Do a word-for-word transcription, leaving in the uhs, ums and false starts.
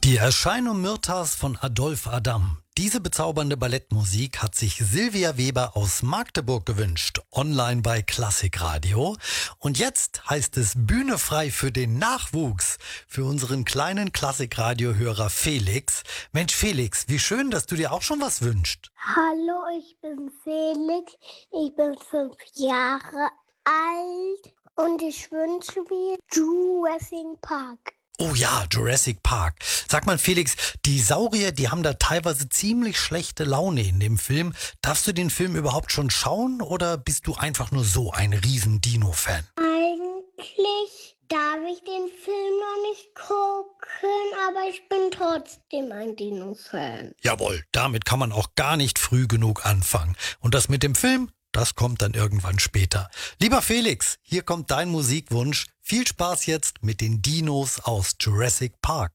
Die Erscheinung Myrthas von Adolphe Adam. Diese bezaubernde Ballettmusik hat sich Silvia Weber aus Magdeburg gewünscht, online bei Klassikradio. Und jetzt heißt es Bühne frei für den Nachwuchs, für unseren kleinen Klassikradio-Hörer Felix. Mensch Felix, wie schön, dass du dir auch schon was wünschst. Hallo, ich bin Felix, ich bin fünf Jahre alt und ich wünsche mir Jurassic Park. Oh ja, Jurassic Park. Sag mal Felix, die Saurier, die haben da teilweise ziemlich schlechte Laune in dem Film. Darfst du den Film überhaupt schon schauen oder bist du einfach nur so ein riesen Dino-Fan? Eigentlich darf ich den Film noch nicht gucken, aber ich bin trotzdem ein Dino-Fan. Jawohl, damit kann man auch gar nicht früh genug anfangen. Und das mit dem Film, das kommt dann irgendwann später. Lieber Felix, hier kommt dein Musikwunsch. Viel Spaß jetzt mit den Dinos aus Jurassic Park.